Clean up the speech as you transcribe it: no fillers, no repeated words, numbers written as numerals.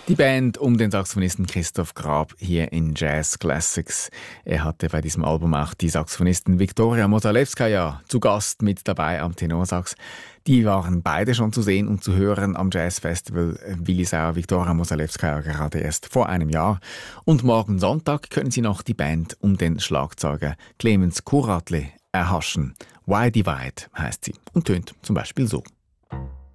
Die Band um den Saxophonisten Christoph Grab hier in Jazz Classics. Er hatte bei diesem Album auch die Saxophonistin Viktoria Mosalewskaja zu Gast mit dabei am Tenorsax. Die waren beide schon zu sehen und zu hören am Jazzfestival Willisau. Viktoria Mosalewskaja gerade erst vor einem Jahr. Und morgen Sonntag können Sie noch die Band um den Schlagzeuger Clemens Kuratli erhaschen. Why Divide heisst sie und tönt zum Beispiel so.